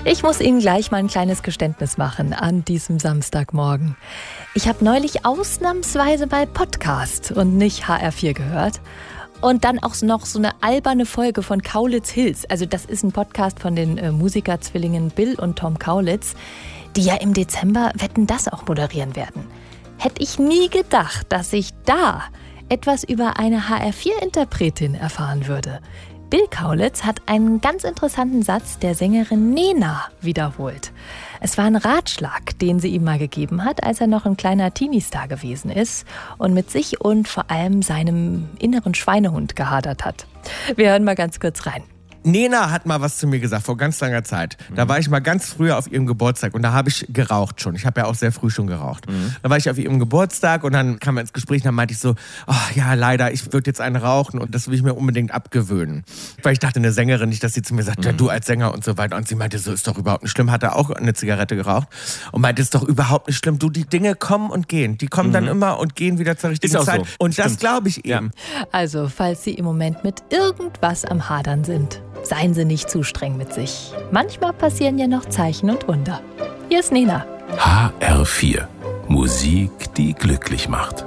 Ich muss Ihnen gleich mal ein kleines Geständnis machen an diesem Samstagmorgen. Ich habe neulich ausnahmsweise mal Podcast und nicht HR4 gehört. Und dann auch noch so eine alberne Folge von Kaulitz Hills. Also das ist ein Podcast von den Musikerzwillingen Bill und Tom Kaulitz, die ja im Dezember Wetten, dass auch moderieren werden. Hätte ich nie gedacht, dass ich da etwas über eine HR4-Interpretin erfahren würde. Bill Kaulitz hat einen ganz interessanten Satz der Sängerin Nena wiederholt. Es war ein Ratschlag, den sie ihm mal gegeben hat, als er noch ein kleiner Teenie-Star gewesen ist und mit sich und vor allem seinem inneren Schweinehund gehadert hat. Wir hören mal ganz kurz rein. Nena hat mal was zu mir gesagt, vor ganz langer Zeit. Da war ich mal ganz früher auf ihrem Geburtstag und da habe ich geraucht schon. Ich habe ja auch sehr früh schon geraucht. Da war ich auf ihrem Geburtstag und dann kam wir ins Gespräch und dann meinte ich so, oh, ja leider, ich würde jetzt einen rauchen und das will ich mir unbedingt abgewöhnen. Weil ich dachte, eine Sängerin nicht, dass sie zu mir sagt, ja du als Sänger und so weiter. Und sie meinte, so ist doch überhaupt nicht schlimm, hat er auch eine Zigarette geraucht und meinte, ist doch überhaupt nicht schlimm. Du, die Dinge kommen und gehen. Die kommen dann immer und gehen wieder zur richtigen Zeit. So. Und das glaube ich eben. Ja. Also, falls Sie im Moment mit irgendwas am Hadern sind, seien Sie nicht zu streng mit sich. Manchmal passieren ja noch Zeichen und Wunder. Hier ist Nena. HR4. Musik, die glücklich macht.